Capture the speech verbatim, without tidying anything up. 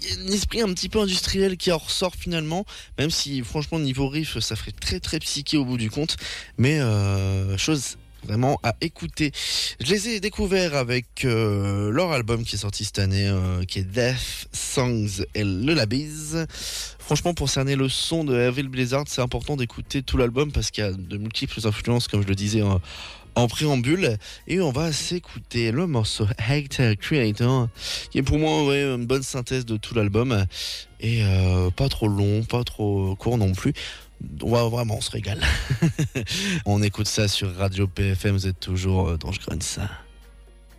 y a un esprit un petit peu industriel qui en ressort finalement, même si franchement niveau riff ça ferait très très psyché au bout du compte, mais euh, chose vraiment à écouter. Je les ai découverts avec euh, leur album qui est sorti cette année, euh, qui est Death Songs et le Labiz. Franchement, pour cerner le son de Evil Blizzard, c'est important d'écouter tout l'album parce qu'il y a de multiples influences, comme je le disais en, en préambule. Et on va s'écouter le morceau Hater Creator, qui est pour moi ouais, une bonne synthèse de tout l'album. Et euh, pas trop long, pas trop court non plus. Ouais, vraiment, on se régale. On écoute ça sur Radio P F M, vous êtes toujours dans Je Grogne ça.